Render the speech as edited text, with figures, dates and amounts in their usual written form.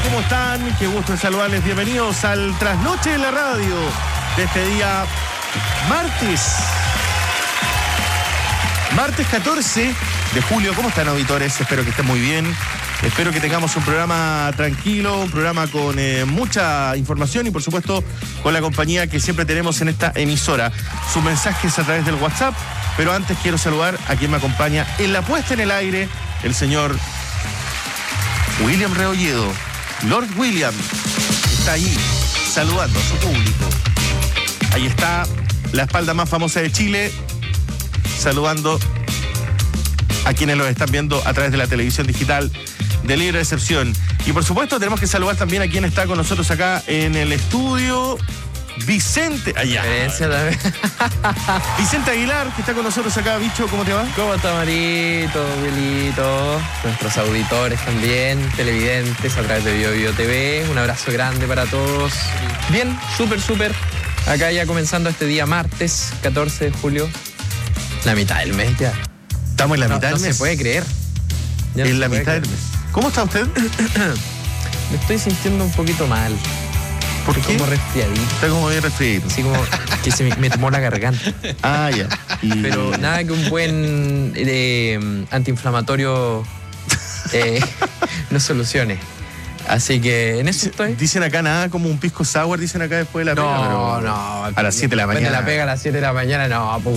¿cómo están? Qué gusto de saludarles. Bienvenidos al Trasnoche de la Radio de este día martes 14 de julio. ¿Cómo están, auditores? Espero que estén muy bien. Espero que tengamos un programa tranquilo, un programa con mucha información y, por supuesto, con la compañía que siempre tenemos en esta emisora. Sus mensajes a través del WhatsApp. Pero antes quiero saludar a quien me acompaña en la puesta en el aire, el señor William Rebolledo. Lord William está ahí saludando a su público. Ahí está la espalda más famosa de Chile, saludando a quienes lo están viendo a través de la televisión digital de Libre Excepción. Y por supuesto tenemos que saludar también a quien está con nosotros acá en el estudio, Vicente. Allá. Vicente Aguilar, que está con nosotros acá. Bicho, ¿cómo te va? ¿Cómo está, Marito, Wilito? Nuestros auditores también, televidentes a través de BioBio TV. Un abrazo grande para todos. Bien, súper. Acá ya comenzando este día martes 14 de julio. La mitad del mes ya. Estamos en la mitad del mes. No se puede creer. En la mitad del mes. ¿Cómo está usted? Me estoy sintiendo un poquito mal. ¿Por qué? Como resfriadito. Está como bien resfriadito. Así como que se me tomó la garganta. Ah, ya. Pero nada que un buen antiinflamatorio no solucione. Así que en eso estoy. Dicen acá nada como un pisco sour, dicen acá después de la pega. No. A las 7 de la mañana. Después de la pega a las 7 de la mañana, no.